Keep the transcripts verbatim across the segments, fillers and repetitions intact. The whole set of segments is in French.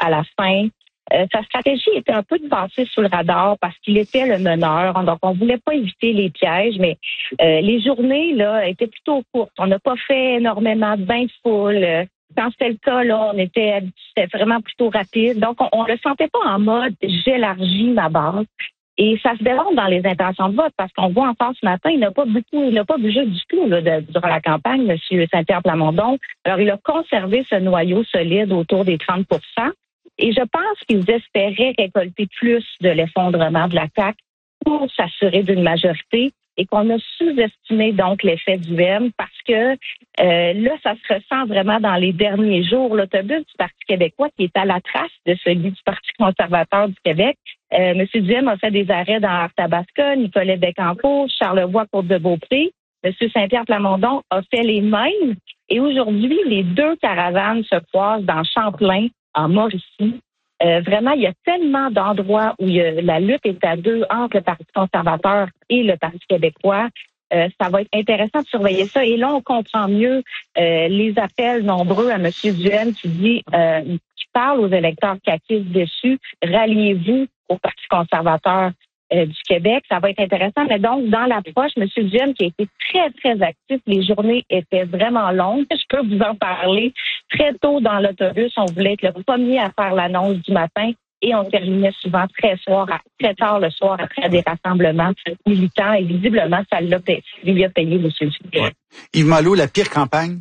à la fin. Euh, sa stratégie était un peu de passer sous le radar parce qu'il était le meneur. Donc, on voulait pas éviter les pièges, mais euh, les journées là étaient plutôt courtes. On n'a pas fait énormément de bains de foule. Quand c'était le cas, là, on était c'était vraiment plutôt rapide. Donc, on, on le sentait pas en mode j'élargis ma base. Et ça se démontre dans les intentions de vote parce qu'on voit encore ce matin, il n'a pas beaucoup, il n'a pas bougé du tout là, de, durant la campagne, M. Saint-Pierre Plamondon. Alors, il a conservé ce noyau solide autour des trente pour cent. Et je pense qu'ils espéraient récolter plus de l'effondrement de la C A Q pour s'assurer d'une majorité et qu'on a sous-estimé donc l'effet du M parce que euh, là, ça se ressent vraiment dans les derniers jours. L'autobus du Parti québécois qui est à la trace de celui du Parti conservateur du Québec. Euh, M. Duhem a fait des arrêts dans Arthabasca, Nicolet Bécancour, Charlevoix, Côte-de-Beaupré. M. Saint-Pierre Plamondon a fait les mêmes. Et aujourd'hui, les deux caravanes se croisent dans Champlain, en Mauricie. Euh, vraiment, il y a tellement d'endroits où il y a, la lutte est à deux entre le Parti conservateur et le Parti québécois. Euh, ça va être intéressant de surveiller ça. Et là, on comprend mieux euh, les appels nombreux à M. Duhem qui dit, euh, qui parle aux électeurs caquistes déçus, ralliez-vous au Parti conservateur euh, du Québec. Ça va être intéressant. Mais donc, dans l'approche, M. Duhem qui a été très, très actif, les journées étaient vraiment longues. Je peux vous en parler. Très tôt dans l'autobus, on voulait être le premier à faire l'annonce du matin et on terminait souvent très soir, très tard le soir après des rassemblements militants et visiblement, ça l'a payé, lui a payé M. Duhem. Ouais. Yves Malo, la pire campagne?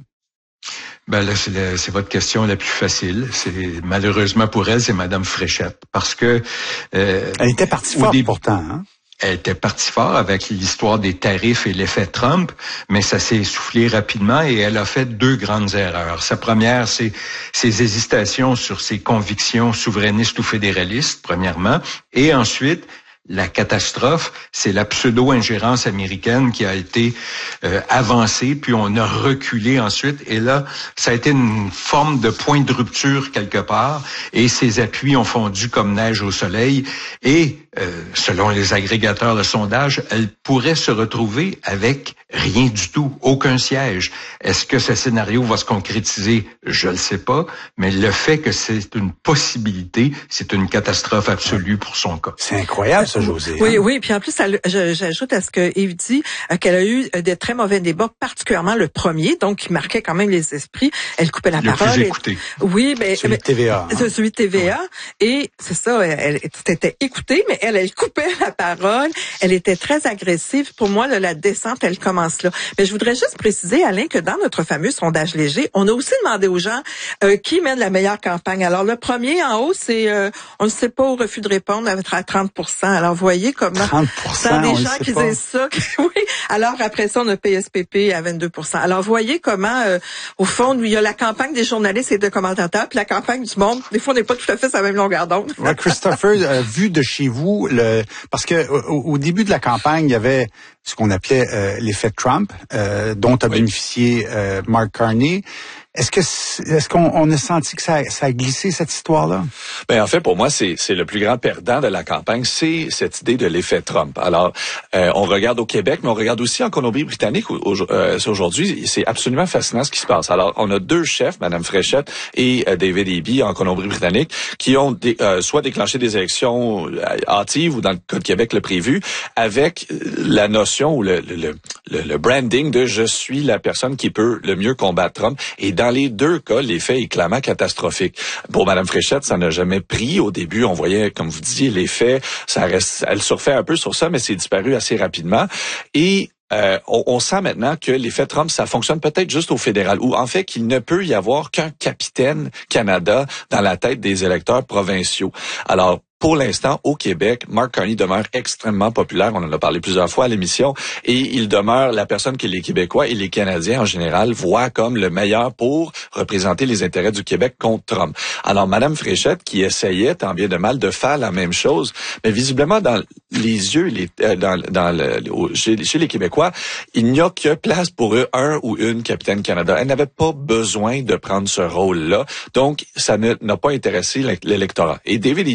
Ben là, c'est, le, c'est votre question la plus facile. C'est malheureusement pour elle, c'est Mme Fréchette, parce que euh, elle était partie forte début, pourtant. Hein? Elle était partie fort avec l'histoire des tarifs et l'effet Trump, mais ça s'est essoufflé rapidement et elle a fait deux grandes erreurs. Sa première, c'est ses hésitations sur ses convictions souverainistes ou fédéralistes, premièrement, et ensuite la catastrophe, c'est la pseudo-ingérence américaine qui a été euh, avancée, puis on a reculé ensuite. Et là, ça a été une forme de point de rupture quelque part, et ses appuis ont fondu comme neige au soleil. Et euh, selon les agrégateurs de sondage, elle pourrait se retrouver avec rien du tout, aucun siège. Est-ce que ce scénario va se concrétiser? Je le sais pas, mais le fait que c'est une possibilité, c'est une catastrophe absolue pour son cas. C'est incroyable, ça, Josée. Oui, hein? oui, puis en plus, elle, je, j'ajoute à ce que Yves dit euh, qu'elle a eu euh, des très mauvais débats, particulièrement le premier, donc qui marquait quand même les esprits. Elle coupait la le parole. Plus écouté. Et, oui, mais celui de T V A. Hein? Celui de T V A. Ouais. Et c'est ça, elle, elle était écoutée, mais elle, elle coupait la parole. Elle était très agressive. Pour moi, là, la descente, elle commence là. Mais je voudrais juste préciser, Alain, que dans notre fameux sondage léger, on a aussi demandé aux gens euh, qui mène la meilleure campagne. Alors, le premier en haut, c'est euh, on ne sait pas au refus de répondre à trente pour cent. Alors, vous voyez comment trente pour cent, dans des on gens qui pas. disent ça. Oui. Alors, après ça, on a P S P P à vingt-deux pour cent. Alors, vous voyez comment, euh, au fond, il y a la campagne des journalistes et des commentateurs, puis la campagne du monde. Des fois, on n'est pas tout à fait sur la même longueur d'onde. Ouais, Christopher, euh, vu de chez vous, le parce que au, au début de la campagne, il y avait ce qu'on appelait euh, l'effet Trump, euh, dont a oui. bénéficié euh, Mark Carney. Est-ce que est-ce qu'on on a senti que ça, ça a glissé cette histoire-là? Ben en fait, pour moi, c'est c'est le plus grand perdant de la campagne, c'est cette idée de l'effet Trump. Alors, euh, on regarde au Québec, mais on regarde aussi en Colombie-Britannique euh, aujourd'hui. C'est absolument fascinant ce qui se passe. Alors, on a deux chefs, Mme Fréchette et euh, David Eby en Colombie-Britannique, qui ont dé, euh, soit déclenché des élections hâtives ou dans le cas de Québec le prévu, avec la notion ou le le, le le branding de je suis la personne qui peut le mieux combattre Trump. Et dans Dans les deux cas, l'effet est clairement catastrophique. Pour Mme Fréchette, ça n'a jamais pris. Au début, on voyait, comme vous disiez, l'effet, ça reste, elle surfait un peu sur ça, mais c'est disparu assez rapidement. Et Euh, on, on sent maintenant que l'effet Trump, ça fonctionne peut-être juste au fédéral, ou en fait qu'il ne peut y avoir qu'un capitaine Canada dans la tête des électeurs provinciaux. Alors, pour l'instant, au Québec, Mark Carney demeure extrêmement populaire. On en a parlé plusieurs fois à l'émission. Et il demeure la personne que les Québécois et les Canadiens en général voient comme le meilleur pour représenter les intérêts du Québec contre Trump. Alors, Mme Fréchette, qui essayait, tant bien de mal, de faire la même chose, mais visiblement, dans les yeux, les, euh, dans, dans le, chez, chez les Québécois, il n'y a que place pour eux, un ou une capitaine Canada. Elle n'avait pas besoin de prendre ce rôle-là. Donc, ça ne, n'a pas intéressé l'électorat. Et David Eby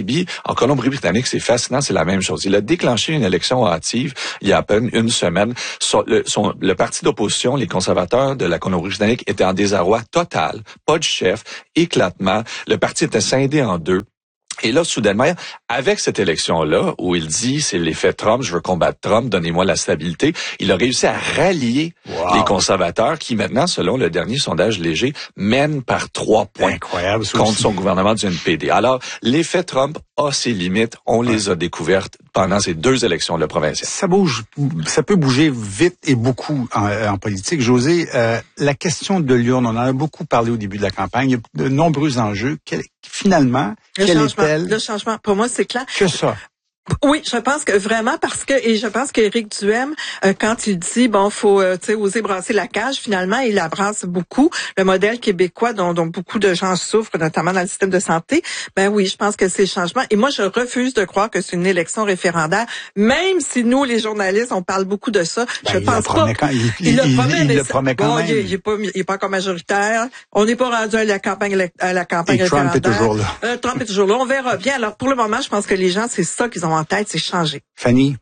En Colombie-Britannique, c'est fascinant, c'est la même chose. Il a déclenché une élection hâtive il y a à peine une semaine. Son, le, son, le parti d'opposition, les conservateurs de la Colombie-Britannique, étaient en désarroi total. Pas de chef, éclatement. Le parti était scindé en deux. Et là, soudainement, avec cette élection-là, où il dit, c'est l'effet Trump, je veux combattre Trump, donnez-moi la stabilité, il a réussi à rallier wow. les conservateurs qui, maintenant, selon le dernier sondage léger, mènent par trois points Incroyable, contre son gouvernement du N P D. Alors, l'effet Trump a ses limites. On ouais. les a découvertes pendant ces deux élections-de provinciales. Ça bouge, ça peut bouger vite et beaucoup en, en politique. José, euh, la question de l'urne, on en a beaucoup parlé au début de la campagne. Il y a de nombreux enjeux. Quel, finalement, le quelle changement, est-elle? Le changement, pour moi, c'est clair. Que ça. Oui, je pense que vraiment parce que et je pense qu'Éric Duhaime, euh, quand il dit bon, faut euh, tu sais oser brasser la cage, finalement, il la brasse beaucoup. Le modèle québécois dont, dont beaucoup de gens souffrent, notamment dans le système de santé. Ben oui, je pense que c'est le changement. Et moi, je refuse de croire que c'est une élection référendaire, même si nous, les journalistes, on parle beaucoup de ça. Ben, je il pense le promet pas. Quand, il, il, il le promet, il, mais il le promet quand bon, même. Il, il est pas, il est pas encore majoritaire. On n'est pas rendu à la campagne, à la campagne Et Trump référendaire. est toujours là. Euh, Trump est toujours là. On verra bien. Alors, pour le moment, je pense que les gens, c'est ça qu'ils ont en tête, c'est changer. Fanny?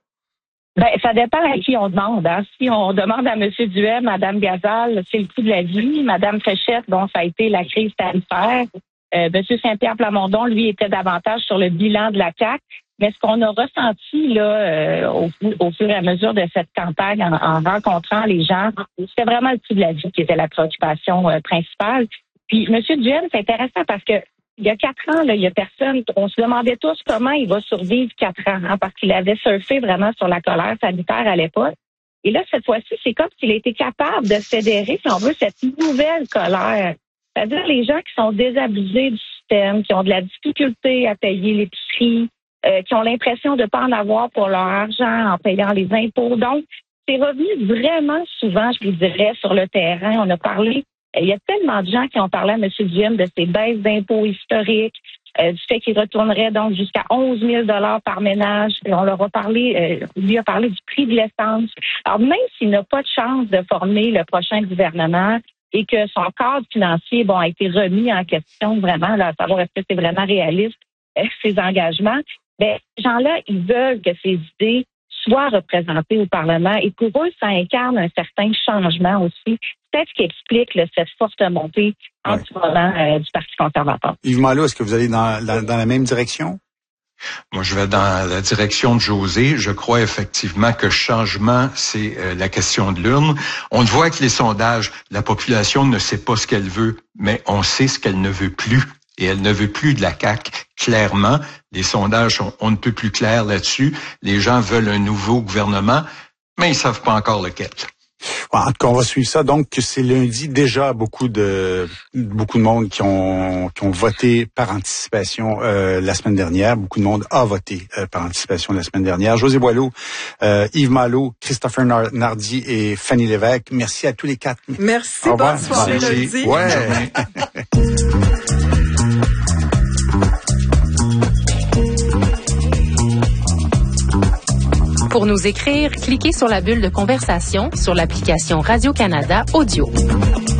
Ben, ça dépend à qui on demande. Hein. Si on demande à M. Duhaime, Mme Gazal, c'est le coût de la vie. Mme Fréchette, bon, ça a été la crise sanitaire. Euh, M. Saint-Pierre Plamondon, lui, était davantage sur le bilan de la C A Q. Mais ce qu'on a ressenti là euh, au, au fur et à mesure de cette campagne, en, en rencontrant les gens, c'était vraiment le coût de la vie qui était la préoccupation euh, principale. Puis, M. Duhaime, c'est intéressant parce que il y a quatre ans, là, il y a personne. On se demandait tous comment il va survivre quatre ans, hein, parce qu'il avait surfé vraiment sur la colère sanitaire à l'époque. Et là, cette fois-ci, c'est comme s'il a été capable de fédérer, si on veut, cette nouvelle colère. C'est-à-dire les gens qui sont désabusés du système, qui ont de la difficulté à payer l'épicerie, euh, qui ont l'impression de ne pas en avoir pour leur argent en payant les impôts. Donc, c'est revenu vraiment souvent, je vous dirais, sur le terrain. On a parlé. Il y a tellement de gens qui ont parlé à M. Duhaime de ces baisses d'impôts historiques, euh, du fait qu'il retournerait donc jusqu'à onze mille dollars par ménage. Et on leur a parlé, euh, lui a parlé du prix de l'essence. Alors, même s'il n'a pas de chance de former le prochain gouvernement et que son cadre financier bon, a été remis en question vraiment, là, à savoir est-ce que c'est vraiment réaliste, euh, ses engagements, bien, ces gens-là, ils veulent que ces idées soient représentées au Parlement. Et pour eux, ça incarne un certain changement aussi. Peut-être ce qui explique là, cette forte montée en ce moment euh, du Parti conservateur. Yves Malo, est-ce que vous allez dans, dans, dans la même direction? Moi, je vais dans la direction de José. Je crois effectivement que changement, c'est euh, la question de l'urne. On le voit avec les sondages. La population ne sait pas ce qu'elle veut, mais on sait ce qu'elle ne veut plus. Et elle ne veut plus de la C A Q, clairement. Les sondages sont on ne peut plus clairs là-dessus. Les gens veulent un nouveau gouvernement, mais ils savent pas encore lequel. En tout cas, on va suivre ça. Donc, c'est lundi. Déjà, beaucoup de beaucoup de monde qui ont qui ont voté par anticipation euh, la semaine dernière. Beaucoup de monde a voté euh, par anticipation la semaine dernière. José Boileau, euh, Yves Malo, Christopher Nardi et Fanny Lévesque. Merci à tous les quatre. Merci. Bonne soirée lundi. Ouais. Pour nous écrire, cliquez sur la bulle de conversation sur l'application Radio-Canada Audio.